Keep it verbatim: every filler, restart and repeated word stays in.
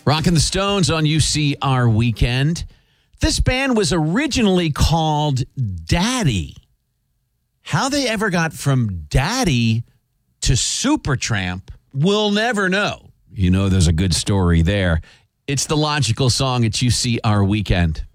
Rockin' the Stones on U C R Weekend. This band was originally called Daddy. How they ever got from Daddy to Supertramp, we'll never know. You know, there's a good story there. It's the Logical Song at U C R Weekend.